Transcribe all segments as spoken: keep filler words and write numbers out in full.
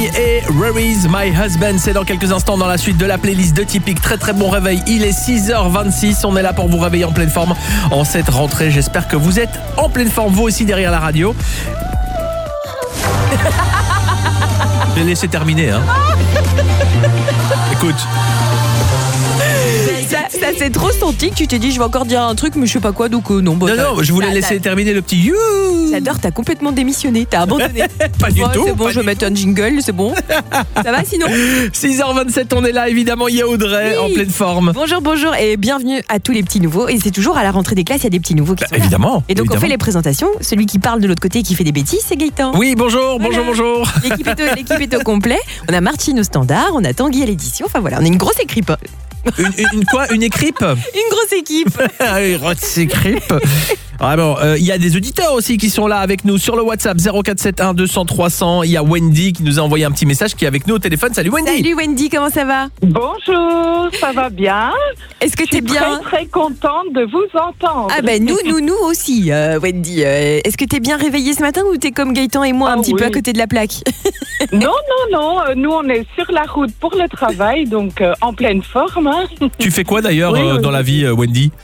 Wendy et Where is my husband? C'est dans quelques instants dans la suite de la playlist de Tipeee. Très très bon réveil, il est six heures vingt-six. On est là pour vous réveiller en pleine forme en cette rentrée. J'espère que vous êtes en pleine forme, vous aussi derrière la radio. Je vais laisser terminer, hein. Écoute. Ça, ça c'est trop senti que tu t'es dit je vais encore dire un truc mais je sais pas quoi donc euh, non. Bon, non, non, je voulais ça, laisser ça, terminer le petit you. J'adore, t'as complètement démissionné, t'as abandonné. Pas du bon, tout. C'est bon, je vais du mettre tout. un jingle, c'est bon. Ça va sinon? six heures vingt-sept, on est là, évidemment, il y a Audrey Oui. en pleine forme. Bonjour, bonjour et bienvenue à tous les petits nouveaux. Et c'est toujours à la rentrée des classes, il y a des petits nouveaux qui Bah, sont là. évidemment. Et donc évidemment. on fait les présentations. Celui qui parle de l'autre côté et qui fait des bêtises, c'est Gaëtan. Oui, bonjour, Voilà. bonjour, bonjour. L'équipe est, au, l'équipe est au complet. On a Martine au standard, on a Tanguy à l'édition. Enfin voilà, on est une grosse équipe. Une, une, une quoi? Une écripe? Une grosse équipe. Une grosse écripe. Vraiment, il euh, y a des auditeurs aussi qui sont là avec nous sur le WhatsApp zéro quatre sept un deux cents trois cents. Il y a Wendy qui nous a envoyé un petit message qui est avec nous au téléphone. Salut Wendy. Salut Wendy, comment ça va? Bonjour, ça va bien? Est-ce que Je suis t'es bien? très très contente de vous entendre. Ah ben nous, nous, nous aussi, euh, Wendy. Euh, est-ce que t'es bien réveillée ce matin ou t'es comme Gaëtan et moi Ah un petit oui. peu à côté de la plaque? Non, non, non, euh, nous on est sur la route pour le travail, donc euh, en pleine forme. Hein. Tu fais quoi d'ailleurs Oui, euh, oui, dans oui. la vie, euh, Wendy?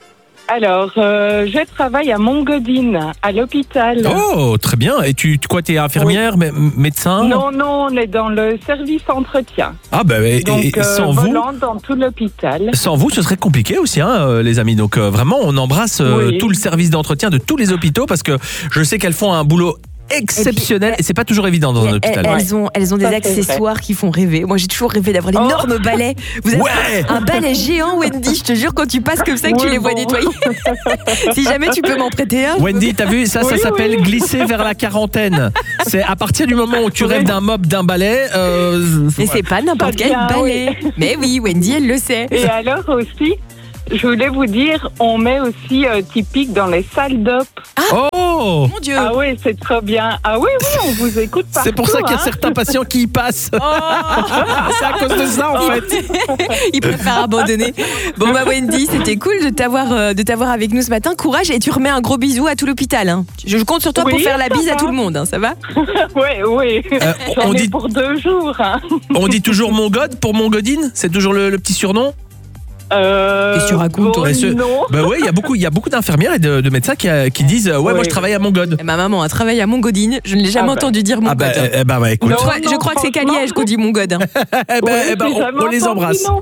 Alors, euh, je travaille à Montgodine, à l'hôpital. Oh, très bien. Et tu, tu quoi, t'es infirmière, mé- médecin? Non, non, on est dans le service entretien. Ah bah et, Donc, et euh, sans vous, volant dans tout l'hôpital. sans vous, ce serait compliqué aussi, hein, euh, les amis. Donc euh, vraiment, on embrasse euh, Oui. tout le service d'entretien de tous les hôpitaux parce que je sais qu'elles font un boulot exceptionnel et, puis, c'est pas toujours évident dans un elles, hôpital. elles ont, elles ont des Ça, c'est accessoires qui font rêver. Moi j'ai toujours rêvé d'avoir Oh. l'énorme balai. Vous avez Ouais. un balai géant, Wendy. Je te jure, quand tu passes comme ça, que tu Oui, les vois bon. nettoyer. Si jamais tu peux m'en prêter un. Wendy, t'as vu, ça, ça Oui, s'appelle oui. glisser vers la quarantaine. C'est à partir du moment où tu Oui. rêves d'un mop, d'un balai. Euh, Mais c'est pas n'importe Ça quel vient, balai. Mais oui, Wendy, elle le sait. Et alors aussi, je voulais vous dire, on met aussi euh, typique dans les salles d'op. Oh, Mon Dieu. Ah oui, c'est trop bien. Ah oui, oui, on vous écoute partout. c'est pour ça qu'il y a hein. certains patients qui y passent. Oh. C'est à cause de ça, en fait. Il préfère abandonner. Bon bah Wendy, c'était cool de t'avoir euh, de t'avoir avec nous ce matin. Courage et tu remets un gros bisou à tout l'hôpital. Hein. Je compte sur toi Oui, pour faire la ça bise à va. tout le monde. Hein, ça va? Oui, oui. Euh, J'en on, ai dit, pour deux jours. Hein. on dit toujours mon god pour mon godine. C'est toujours le, le petit surnom. Euh, Qu'est-ce que tu racontes, bon, toi ce- non. Bah ouais, il y a beaucoup, il y a beaucoup d'infirmières et de, de médecins qui, euh, qui disent euh, ouais, moi Oui. je travaille à mon god. Et ma maman a travaillé à Montgodine. Je ne l'ai jamais Ah bah. entendu dire mon Ah bah, god. hein. eh bah, bah, écoute. Non. Je crois, je crois que c'est qu'à franchement. Liège qu'on dit mon god. hein. Eh bah, Oui, eh bah, j'ai on, jamais on les entendu, embrasse. non.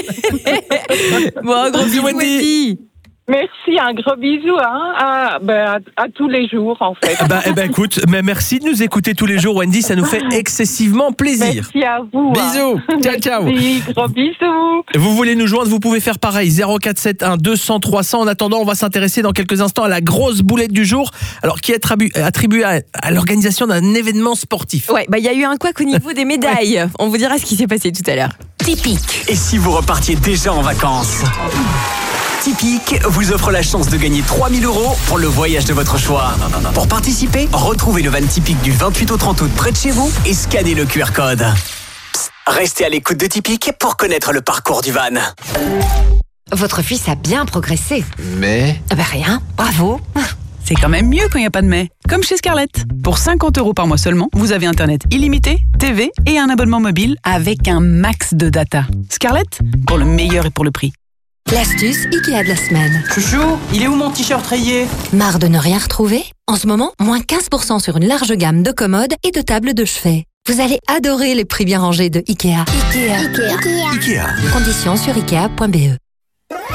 Bon, un gros bisou Wendy. Wendy. Merci, un gros bisou hein, à, ben, à, à tous les jours en fait. Eh bah, eh bah, écoute, mais merci de nous écouter tous les jours, Wendy, ça nous fait excessivement plaisir. Merci à vous. hein. Bisous, ciao ciao. Merci, gros bisous. Vous voulez nous joindre, vous pouvez faire pareil, zéro quatre sept un deux cents trois cents. En attendant, on va s'intéresser dans quelques instants à la grosse boulette du jour, alors qui est attribu- attribuée à, à l'organisation d'un événement sportif. Ouais, bah il y a eu un couac au niveau des médailles. On vous dira ce qui s'est passé tout à l'heure. Typique. Et si vous repartiez déjà en vacances? Typique vous offre la chance de gagner trois mille euros pour le voyage de votre choix. Pour participer, retrouvez le van Typique du vingt-huit au trente août près de chez vous et scannez le Q R code. Psst, restez à l'écoute de Typique pour connaître le parcours du van. Votre fils a bien progressé. Mais Ah ben rien, bravo. C'est quand même mieux quand il n'y a pas de mais. Comme chez Scarlett. Pour cinquante euros par mois seulement, vous avez Internet illimité, T V et un abonnement mobile avec un max de data. Scarlett, pour le meilleur et pour le prix. L'astuce Ikea de la semaine. Chouchou, il est où mon t-shirt rayé? Marre de ne rien retrouver? En ce moment, moins quinze pour cent sur une large gamme de commodes et de tables de chevet. Vous allez adorer les prix bien rangés de Ikea. Ikea. Ikea. Conditions sur ikea point b e.